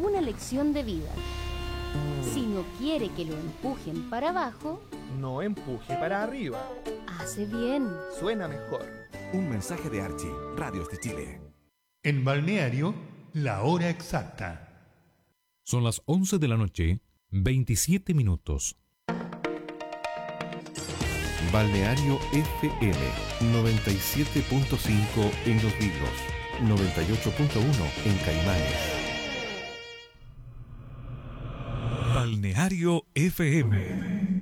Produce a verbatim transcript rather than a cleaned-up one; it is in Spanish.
una lección de vida. Si no quiere que lo empujen para abajo, no empuje para arriba. Hace bien. Suena mejor. Un mensaje de Archie, Radios de Chile. En Balneario, la hora exacta. Son las once de la noche, veintisiete minutos. Balneario F M noventa y siete punto cinco en Los Vilos, noventa y ocho punto uno en Caimanes. Balneario F M.